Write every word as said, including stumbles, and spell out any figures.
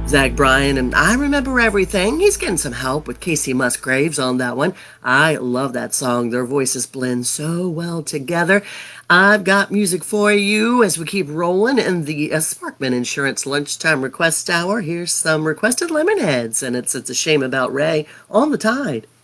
Zach Bryan and I Remember Everything. He's getting some help with Casey Musgraves on that one. I love that song. Their voices blend so well together. I've got music for you as we keep rolling in the uh, Sparkman Insurance Lunchtime Request Hour. Here's some requested Lemonheads, and it's It's a Shame About Ray on the Tide.